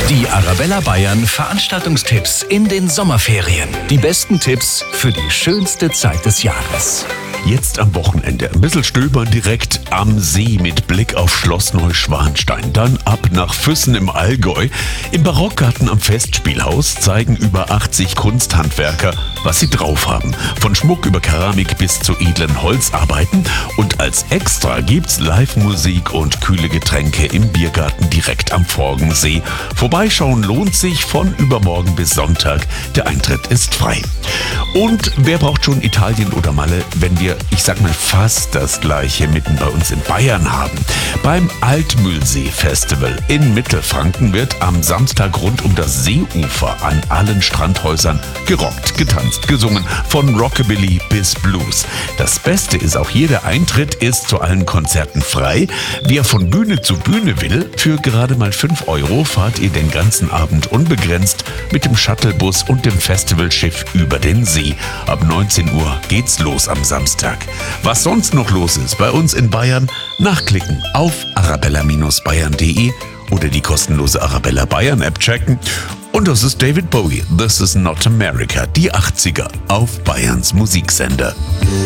Die Arabella Bayern Veranstaltungstipps in den Sommerferien. Die besten Tipps für die schönste Zeit des Jahres. Jetzt am Wochenende ein bisschen stöbern direkt am See mit Blick auf Schloss Neuschwanstein. Dann ab nach Füssen im Allgäu. Im Barockgarten am Festspielhaus zeigen über 80 Kunsthandwerker, was sie drauf haben. Von Schmuck über Keramik bis zu edlen Holzarbeiten. Und als Extra gibt's Live-Musik und kühle Getränke im Biergarten direkt am Forgensee. Vorbeischauen lohnt sich von übermorgen bis Sonntag. Der Eintritt ist frei. Und wer braucht schon Italien oder Malle, wenn wir, ich sag mal, fast das Gleiche mitten bei uns in Bayern haben? Beim Altmühlsee-Festival in Mittelfranken wird am Samstag rund um das Seeufer an allen Strandhäusern gerockt, getanzt, gesungen, von Rockabilly bis Blues. Das Beste ist auch hier, der Eintritt ist zu allen Konzerten frei. Wer von Bühne zu Bühne will, für gerade mal 5 € fahrt ihr den ganzen Abend unbegrenzt mit dem Shuttlebus und dem Festivalschiff über den See. Ab 19 Uhr geht's los am Samstag. Was sonst noch los ist bei uns in Bayern, nachklicken auf arabella-bayern.de oder die kostenlose Arabella Bayern App checken. Und das ist David Bowie, This is Not America, die 80er auf Bayerns Musiksender.